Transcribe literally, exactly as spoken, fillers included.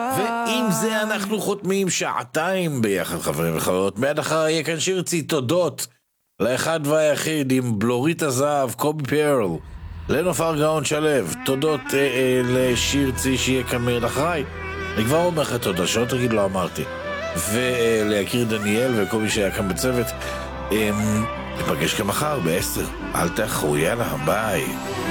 ועם זה אנחנו חותמים שעתיים ביחד, חברים וחברות. מיד אחר יהיה כאן שירצי תודות לאחד והיחיד עם בלורית הזהב, קובי פרל, לנופר גאון שלב. תודות אה, אה, לשירצי שיהיה כאן מיד אחריי. אני כבר אומר לך תודה, שלא תגיד לא אמרתי. וליקיר דניאל וקובי שהיה כאן בצוות. אה, נפגש כאן מחר בעשר. אל תאחרו, יאללה, ביי.